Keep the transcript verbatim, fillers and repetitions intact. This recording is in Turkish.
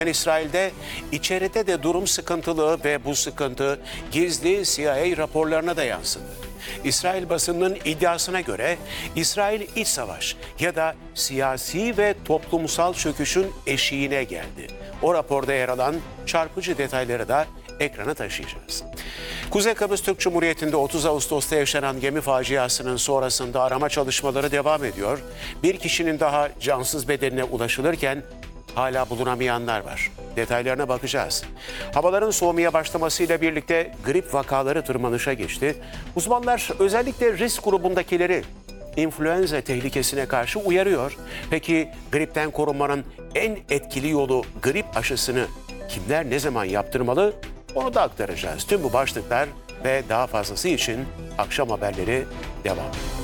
İsrail'de içeride de durum sıkıntılı ve bu sıkıntı gizli C I A raporlarına da yansıdı. İsrail basınının iddiasına göre İsrail iç savaş ya da siyasi ve toplumsal çöküşün eşiğine geldi. O raporda yer alan çarpıcı detayları da ekrana taşıyacağız. Kuzey Kıbrıs Türk Cumhuriyeti'nde otuz Ağustos'ta yaşanan gemi faciasının sonrasında arama çalışmaları devam ediyor. Bir kişinin daha cansız bedenine ulaşılırken hala bulunamayanlar var. Detaylarına bakacağız. Havaların soğumaya başlamasıyla birlikte grip vakaları tırmanışa geçti. Uzmanlar özellikle risk grubundakileri influenza tehlikesine karşı uyarıyor. Peki gripten korunmanın en etkili yolu grip aşısını kimler ne zaman yaptırmalı? Onu da aktaracağız. Tüm bu başlıklar ve daha fazlası için akşam haberleri devam ediyor.